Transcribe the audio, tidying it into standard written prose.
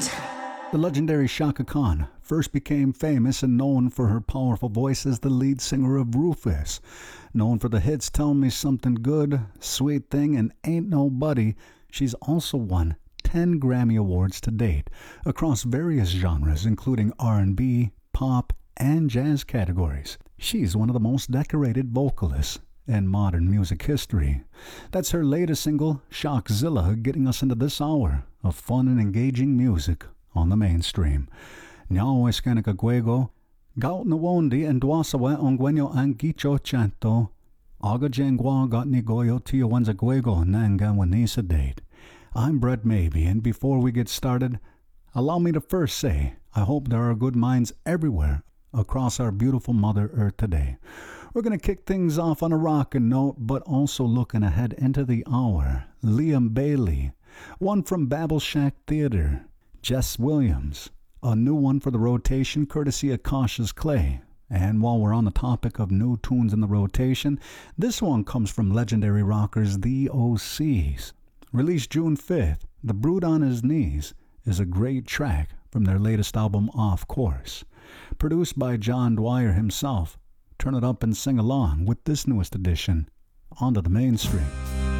The legendary Chaka Khan first became famous and known for her powerful voice as the lead singer of Rufus. Known for the hits Tell Me Something Good, Sweet Thing, and Ain't Nobody, she's also won 10 Grammy Awards to date across various genres including R&B, pop, and jazz categories. She's one of the most decorated vocalists in modern music history. That's her latest single, Shockzilla, getting us into this hour of fun and engaging music on the mainstream. Nyao eskenika gwego, gaut nawondi and dwasawe ongwenyo angicho chanto, aga jengwa got ni goyo tio wanza gwego nanga wanisa date. I'm Brett Maybe, and before we get started, allow me to first say, I hope there are good minds everywhere across our beautiful Mother Earth today. We're going to kick things off on a rockin' note, but also looking ahead into the hour. Liam Bailey, one from Babel Shack Theater. Jess Williams, a new one for the rotation courtesy of Cautious Clay. And while we're on the topic of new tunes in the rotation, this one comes from legendary rockers The OCs. Released June 5th, The Brood on His Knees is a great track from their latest album Off Course. Produced by John Dwyer himself. Turn it up and sing along with this newest edition onto the mainstream.